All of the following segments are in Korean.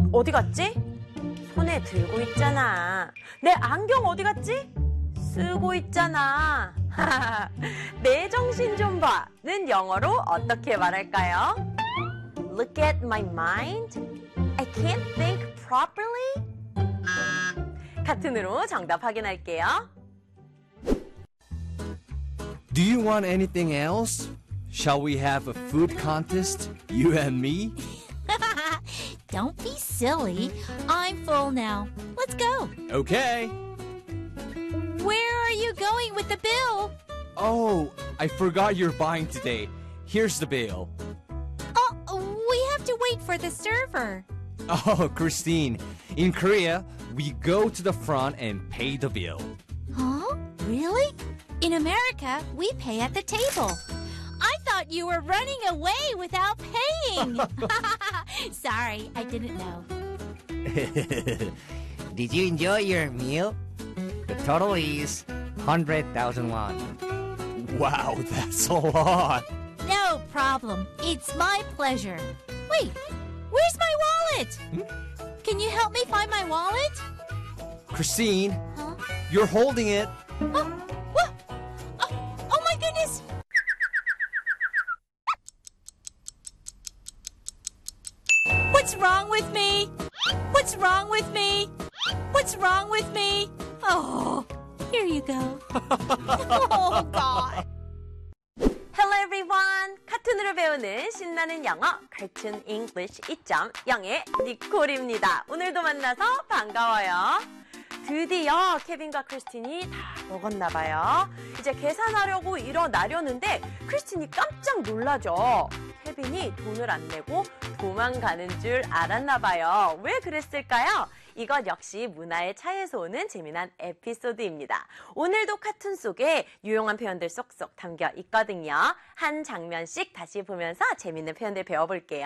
어디 갔지? 손에 들고 있잖아. 내 안경 어디 갔지? 쓰고 있잖아. 내 정신 좀 봐는 영어로 어떻게 말할까요? Look at my mind. I can't think properly. 카툰으로 정답 확인할게요. Do you want anything else? Shall we have a food contest, you and me? Don't be silly. I'm full now. Let's go. Okay. Where are you going with the bill? Oh, I forgot you're buying today. Here's the bill. Oh, we have to wait for the server. Oh, Christine, in Korea, we go to the front and pay the bill. Huh? Really? In America, we pay at the table. I thought you were running away without paying. Sorry, I didn't know. Did you enjoy your meal? The total is 100,000 won. Wow, that's a lot. No problem. It's my pleasure. Wait, where's my wallet? Can you help me find my wallet? Christine, Huh? you're holding it. Oh, what? Oh my goodness! What's wrong with me? What's wrong with me? What's wrong with me? Oh, here you go. Oh, God. Hello everyone. 카툰으로 배우는 신나는 영어 Cartoon English 2.0의 니콜입니다. 오늘도 만나서 반가워요. 드디어 케빈과 크리스틴이 다 먹었나 봐요. 이제 계산하려고 일어나려는데 크리스틴이 깜짝 놀라죠. 케빈이 돈을 안 내고 도망가는 줄 알았나 봐요. 왜 그랬을까요? 이것 역시 문화의 차이에서 오는 재미난 에피소드입니다. 오늘도 카툰 속에 유용한 표현들 쏙쏙 담겨 있거든요. 한 장면씩 다시 보면서 재밌는 표현들 배워볼게요.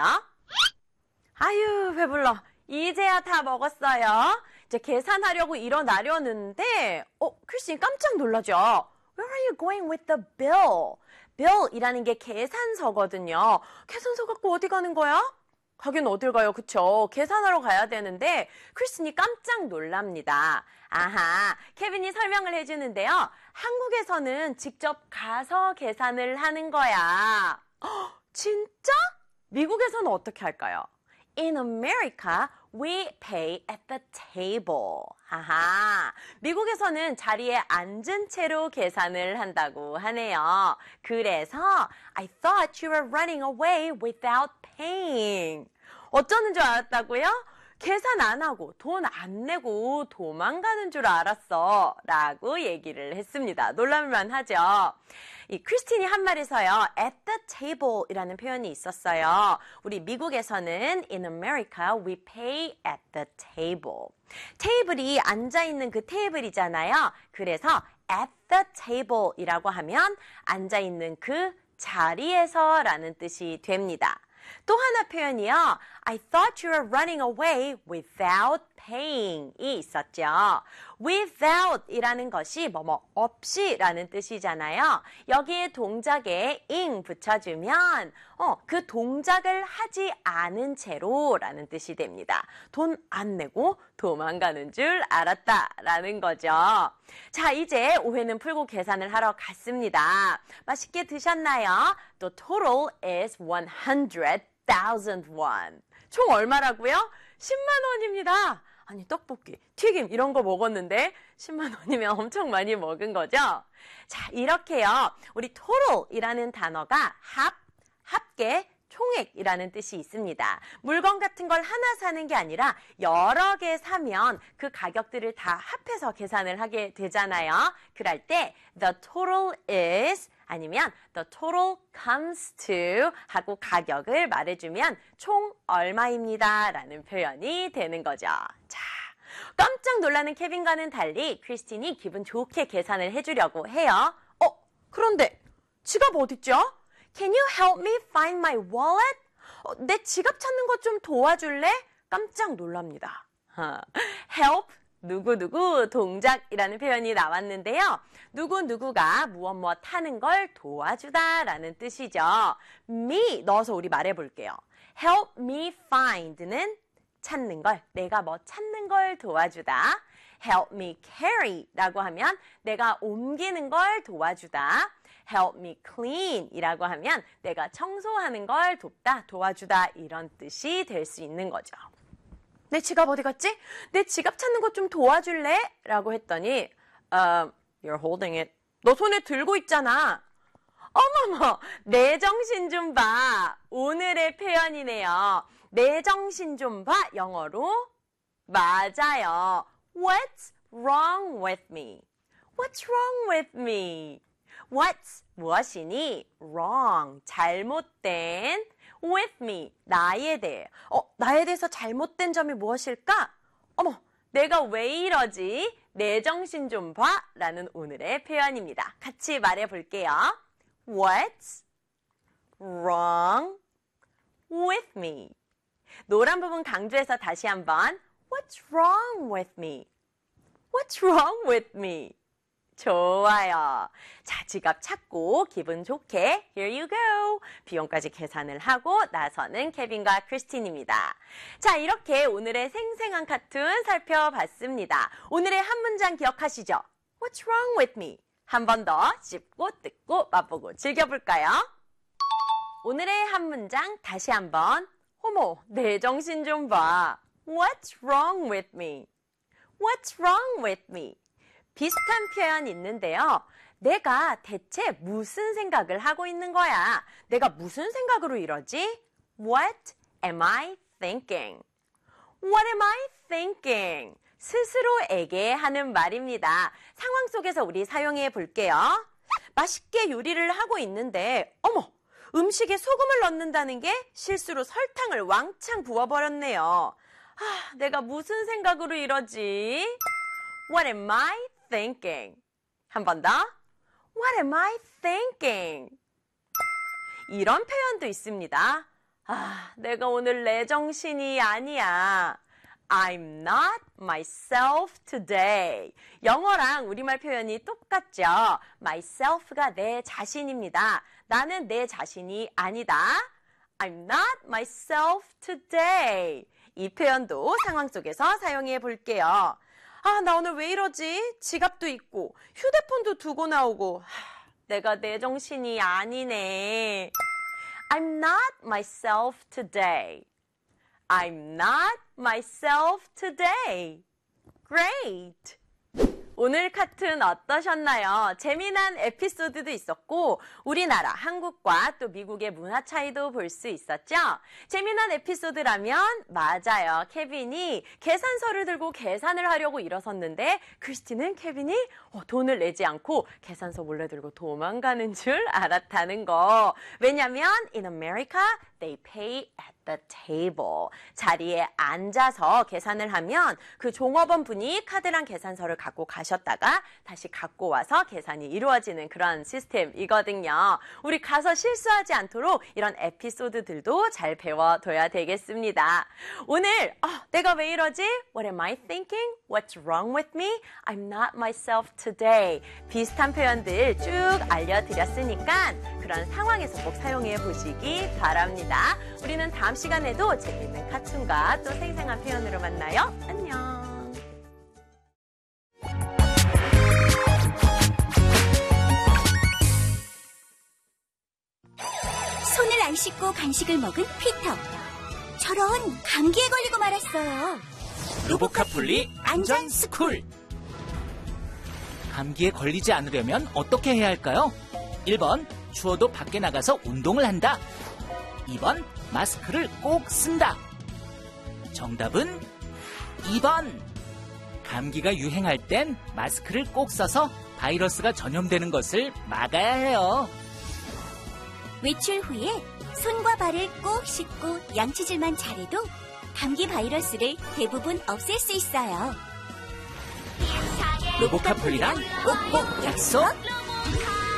아유, 배불러. 이제야 다 먹었어요. 이제 계산하려고 일어나려는데 크리스틴 깜짝 놀라죠. Where are you going with the bill? bill이라는 게 계산서거든요. 계산서 갖고 어디 가는 거야? 가긴 어딜 가요, 그쵸? 계산하러 가야 되는데 크리스틴이 깜짝 놀랍니다. 아하, 케빈이 설명을 해주는데요. 한국에서는 직접 가서 계산을 하는 거야. 진짜? 미국에서는 어떻게 할까요? In America, we pay at the table. 하하, 미국에서는 자리에 앉은 채로 계산을 한다고 하네요. 그래서 I thought you were running away without paying. 어쩌는 줄 알았다고요? 계산 안 하고 돈 안 내고 도망가는 줄 알았어 라고 얘기를 했습니다. 놀랄만 하죠. 이 크리스틴이 한 말에서요. at the table 이라는 표현이 있었어요. 우리 미국에서는 in America we pay at the table. 테이블이 앉아있는 그 테이블이잖아요. 그래서 at the table 이라고 하면 앉아있는 그 자리에서 라는 뜻이 됩니다. 또 하나 표현이요. I thought you were running away without paying 이 있었죠. without 이라는 것이 뭐뭐 없이 라는 뜻이잖아요. 여기에 동작에 ing 붙여주면 그 동작을 하지 않은 채로 라는 뜻이 됩니다. 돈 안 내고 도망가는 줄 알았다 라는 거죠. 자, 이제 오해는 풀고 계산을 하러 갔습니다. 맛있게 드셨나요? The total is 100,000 won. 총 얼마라고요? 10만 원입니다. 아니, 떡볶이, 튀김 이런 거 먹었는데 10만 원이면 엄청 많이 먹은 거죠? 자, 이렇게요. 우리 total이라는 단어가 합계, 총액이라는 뜻이 있습니다. 물건 같은 걸 하나 사는 게 아니라 여러 개 사면 그 가격들을 다 합해서 계산을 하게 되잖아요. 그럴 때 the total is 아니면 the total comes to 하고 가격을 말해주면 총 얼마입니다 라는 표현이 되는 거죠. 자, 깜짝 놀라는 케빈과는 달리 크리스틴이 기분 좋게 계산을 해주려고 해요. 그런데 지갑 어딨죠? Can you help me find my wallet? 내 지갑 찾는 것 좀 도와줄래? 깜짝 놀랍니다. help 누구누구 동작이라는 표현이 나왔는데요. 누구누구가 무엇 하는 걸 도와주다 라는 뜻이죠. me 넣어서 우리 말해볼게요. help me find는 찾는 걸, 내가 뭐 찾는 걸 도와주다. help me carry 라고 하면 내가 옮기는 걸 도와주다. help me clean 이라고 하면 내가 청소하는 걸 돕다, 도와주다 이런 뜻이 될 수 있는 거죠. 내 지갑 어디 갔지? 내 지갑 찾는 것 좀 도와줄래? 라고 했더니 You're holding it. 너 손에 들고 있잖아. 어머머, 내 정신 좀 봐. 오늘의 표현이네요. 내 정신 좀 봐. 영어로 맞아요. What's wrong with me? What's wrong with me? What's 무엇이니? Wrong, 잘못된. With me, 나에 대해. 나에 대해서 잘못된 점이 무엇일까? 어머, 내가 왜 이러지? 내 정신 좀 봐. 라는 오늘의 표현입니다. 같이 말해 볼게요. What's wrong with me? 노란 부분 강조해서 다시 한번. What's wrong with me? What's wrong with me? 좋아요. 자, 지갑 찾고 기분 좋게 Here you go. 비용까지 계산을 하고 나서는 케빈과 크리스틴입니다. 자, 이렇게 오늘의 생생한 카툰 살펴봤습니다. 오늘의 한 문장 기억하시죠? What's wrong with me? 한 번 더 씹고 뜯고 맛보고 즐겨볼까요? 오늘의 한 문장 다시 한번. 어머, 내 정신 좀 봐. What's wrong with me? What's wrong with me? 비슷한 표현 있는데요. 내가 대체 무슨 생각을 하고 있는 거야? 내가 무슨 생각으로 이러지? What am I thinking? What am I thinking? 스스로에게 하는 말입니다. 상황 속에서 우리 사용해 볼게요. 맛있게 요리를 하고 있는데 어머! 음식에 소금을 넣는다는 게 실수로 설탕을 왕창 부어버렸네요. 내가 무슨 생각으로 이러지? What am I thinking? 한 번 더. What am I thinking? 이런 표현도 있습니다. 내가 오늘 내 정신이 아니야. I'm not myself today. 영어랑 우리말 표현이 똑같죠. myself가 내 자신입니다. 나는 내 자신이 아니다. I'm not myself today. 이 표현도 상황 속에서 사용해 볼게요. 나 오늘 왜 이러지? 지갑도 있고 휴대폰도 두고 나오고 내가 내 정신이 아니네. I'm not myself today. I'm not myself today. Great! 오늘 카툰 어떠셨나요? 재미난 에피소드도 있었고 우리나라, 한국과 또 미국의 문화 차이도 볼 수 있었죠? 재미난 에피소드라면 맞아요. 케빈이 계산서를 들고 계산을 하려고 일어섰는데 크리스틴은 케빈이 돈을 내지 않고 계산서 몰래 들고 도망가는 줄 알았다는 거. 왜냐면 in America, they pay at the table. 자리에 앉아서 계산을 하면 그 종업원 분이 카드랑 계산서를 갖고 가셨다가 다시 갖고 와서 계산이 이루어지는 그런 시스템이거든요. 우리 가서 실수하지 않도록 이런 에피소드들도 잘 배워둬야 되겠습니다. 오늘 내가 왜 이러지? What am I thinking? What's wrong with me? I'm not myself today. 비슷한 표현들 쭉 알려드렸으니까 그런 상황에서 꼭 사용해 보시기 바랍니다. 우리는 다음 시간에도 재미있는 카툰과 또 생생한 표현으로 만나요. 안녕. 손을 안 씻고 간식을 먹은 피터. 저런, 감기에 걸리고 말았어요. 로보카폴리 안전스쿨. 감기에 걸리지 않으려면 어떻게 해야 할까요? 1번, 추워도 밖에 나가서 운동을 한다. 2번, 마스크를 꼭 쓴다. 정답은 2번. 감기가 유행할 땐 마스크를 꼭 써서 바이러스가 전염되는 것을 막아야 해요. 외출 후에 손과 발을 꼭 씻고 양치질만 잘해도 감기 바이러스를 대부분 없앨 수 있어요. 로보카폴리랑 꼭꼭 약속.